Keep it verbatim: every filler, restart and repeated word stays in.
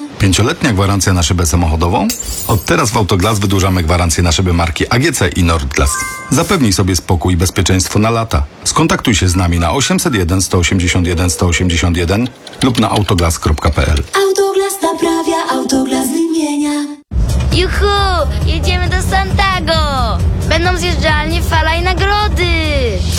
Pięcioletnia gwarancja na szybę samochodową? Od teraz w Autoglas wydłużamy gwarancję na szyby marki A G C i Nordglas. Zapewnij sobie spokój i bezpieczeństwo na lata. Skontaktuj się z nami na osiemset jeden, sto osiemdziesiąt jeden, sto osiemdziesiąt jeden lub na autoglas kropka p l. Autoglas naprawia, Autoglas wymienia. Juhu! Jedziemy do Santago! Będą zjeżdżalnie, fala i nagrody!